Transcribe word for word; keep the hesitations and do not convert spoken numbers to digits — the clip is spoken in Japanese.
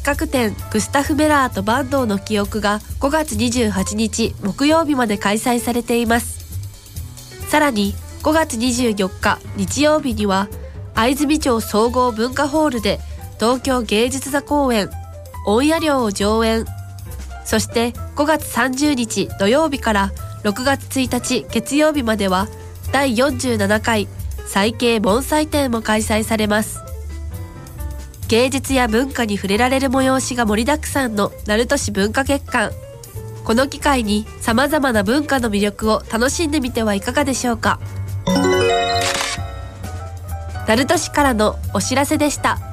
画展グスタフ・メラーと坂東の記憶がごがつにじゅうはちにち木曜日まで開催されています。さらにごがつにじゅうよっか日曜日には藍住町総合文化ホールで東京芸術座公演御夜寮を上演。そしてごがつさんじゅうにち土曜日からろくがつついたち月曜日まではだいよんじゅうななかい彩景盆栽展も開催されます。芸術や文化に触れられる催しが盛りだくさんの鳴門市文化月間。この機会に様々な文化の魅力を楽しんでみてはいかがでしょうか。鳴門市からのお知らせでした。